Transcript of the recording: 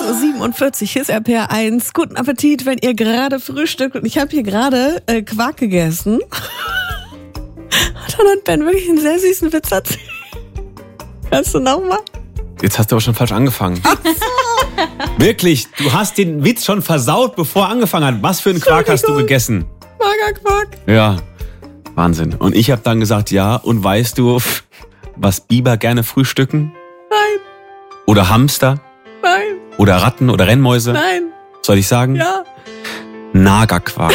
6:47 Uhr, hier ist RPR1. Guten Appetit, wenn ihr gerade frühstückt. Und ich habe hier gerade Quark gegessen. Und dann hat Ben wirklich einen sehr süßen Witz erzählt. Kannst du nochmal? Jetzt hast du aber schon falsch angefangen. Wirklich, du hast den Witz schon versaut, bevor er angefangen hat. Was für einen Quark hast du gegessen? Magerquark. Ja, Wahnsinn. Und ich habe dann gesagt, ja, und weißt du, was Biber gerne frühstücken? Nein, Oder Hamster? nein, Oder Ratten oder Rennmäuse? nein. Soll ich sagen? Ja. Nagerquark.